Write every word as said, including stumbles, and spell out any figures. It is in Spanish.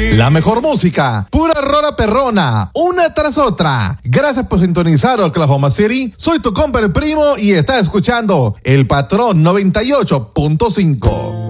La mejor música, pura rola perrona, una tras otra. Gracias por sintonizar Oklahoma City. Soy tu compa el primo y estás escuchando El Patrón noventa y ocho punto cinco.